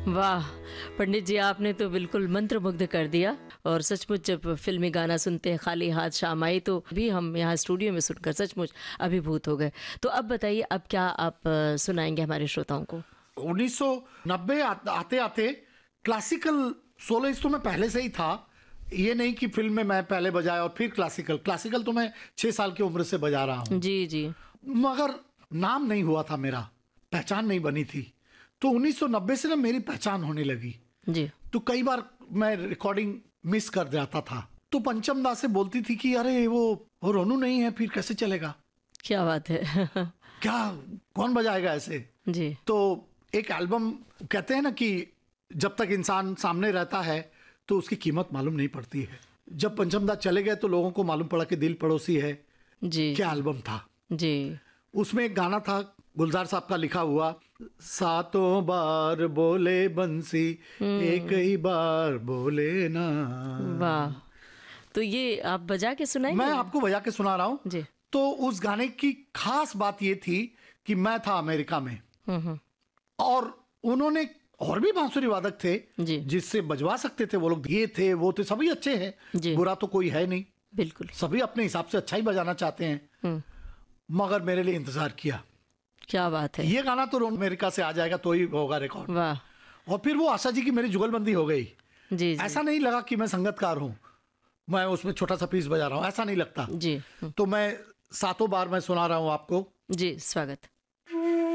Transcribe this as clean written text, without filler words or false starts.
वाह पंडित जी, आपने तो बिल्कुल मंत्रमुग्ध कर दिया। और सचमुच जब फिल्मी गाना सुनते हैं खाली हाथ शाम आई, तो भी हम यहाँ स्टूडियो में सुनकर सचमुच अभिभूत हो गए। तो अब बताइए, अब क्या आप सुनाएंगे हमारे श्रोताओं को? 1990 आते आते क्लासिकल सोलोइस्ट तो मैं पहले से ही था। ये नहीं कि फिल्म में मैं पहले बजाया और फिर क्लासिकल तो मैं 6 साल की उम्र से बजा रहा हूँ। जी जी। मगर नाम नहीं हुआ था, मेरा पहचान नहीं बनी थी। तो 1990 से ना मेरी पहचान होने लगी जी। तो कई बार मैं रिकॉर्डिंग मिस कर जाता था। तो पंचम दा से बोलती थी कि अरे वो रोनू नहीं है, फिर कैसे चलेगा? क्या बात है। क्या, कौन बजाएगा ऐसे? जी। तो एक एल्बम, कहते हैं ना कि जब तक इंसान सामने रहता है तो उसकी कीमत मालूम नहीं पड़ती है। जब पंचम दा चले गए तो लोगों को मालूम पड़ा कि दिल पड़ोसी है जी। क्या एल्बम था जी। उसमें एक गाना था गुलजार साहब का लिखा हुआ, सातों बार बोले बंसी एक ही बार बोले ना। वाह, तो ये आप बजा के सुनाएंगे? मैं आपको बजा के सुना रहा हूँ जी। तो उस गाने की खास बात ये थी कि मैं था अमेरिका में और उन्होंने, और भी बांसुरी वादक थे जी। जिससे बजवा सकते थे वो लोग, ये थे वो थे, सभी अच्छे हैं, बुरा तो कोई है नहीं, बिल्कुल सभी अपने हिसाब से अच्छा ही बजाना चाहते हैं। मगर मेरे लिए इंतजार किया। क्या बात है। ये गाना तो अमेरिका से आ जाएगा तो ही होगा रिकॉर्ड। वाह। और फिर वो आशा जी की मेरी जुगलबंदी हो गई। जी। ऐसा नहीं लगा कि मैं संगतकार हूँ, मैं उसमें छोटा सा पीस बजा रहा हूँ, ऐसा नहीं लगता जी। तो मैं सातों बार मैं सुना रहा हूँ आपको। जी, स्वागत।